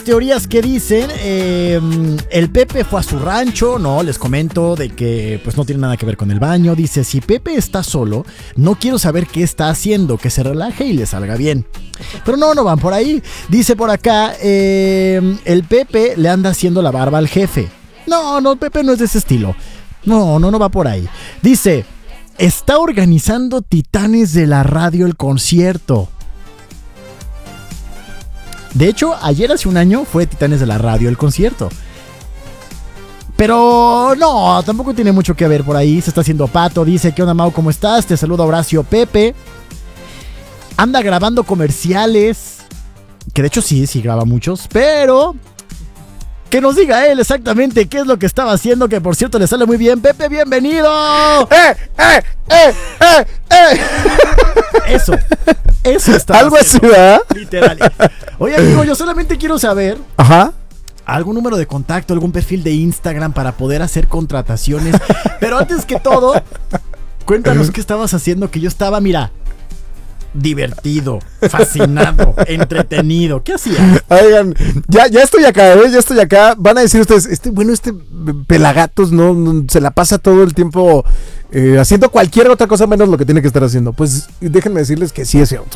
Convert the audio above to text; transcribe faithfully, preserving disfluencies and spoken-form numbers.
teorías que dicen, eh, el Pepe fue a su rancho, no, les comento de que pues no tiene nada que ver con el baño. Dice, si Pepe está solo, no quiero saber qué está haciendo, que se relaje y le salga bien. Pero no, no van por ahí. Dice por acá, eh, el Pepe le anda haciendo la barba al jefe. No, no, Pepe no es de ese estilo. No, no, no va por ahí. Dice, está organizando Titanes de la Radio el concierto. De hecho, ayer hace un año fue Titanes de la Radio el concierto. Pero no, tampoco tiene mucho que ver por ahí. Se está haciendo pato. Dice, ¿qué onda, Mau? ¿Cómo estás? Te saluda Horacio Pepe. Anda grabando comerciales. Que de hecho sí, sí graba muchos. Pero que nos diga él exactamente qué es lo que estaba haciendo. Que por cierto le sale muy bien. Pepe, bienvenido. ¡Eh, eh, eh, eh, eh! Eso, eso está. Algo así, ¿verdad? Literal. Oye, amigo, yo solamente quiero saber. Ajá. Algún número de contacto, algún perfil de Instagram para poder hacer contrataciones. Pero antes que todo, cuéntanos qué estabas haciendo, que yo estaba, mira, divertido, fascinado, entretenido. ¿Qué hacías? Oigan, ya, ya estoy acá, ¿eh? Ya estoy acá. Van a decir ustedes, este, bueno, este pelagatos no, no se la pasa todo el tiempo eh, haciendo cualquier otra cosa menos lo que tiene que estar haciendo. Pues déjenme decirles que sí es cierto.